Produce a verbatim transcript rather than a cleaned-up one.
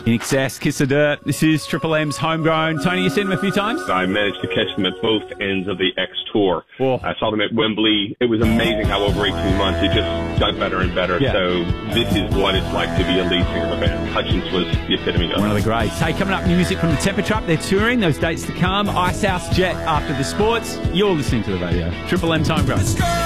In excess, Kiss the Dirt. This is Triple M's Homegrown. Tony, you've seen them a few times? I managed to catch them at both ends of the X Tour. Oh. I saw them at Wembley. It was amazing how over eighteen months it just got better and better. Yeah. So this is what it's like to be a lead singer of a band. Hutchins was the epitome of it. One of the greats. Hey, coming up, music from the Temper Trap. They're touring. Those dates to come. Icehouse Jet after the sports. You're listening to the radio. Triple M's Homegrown.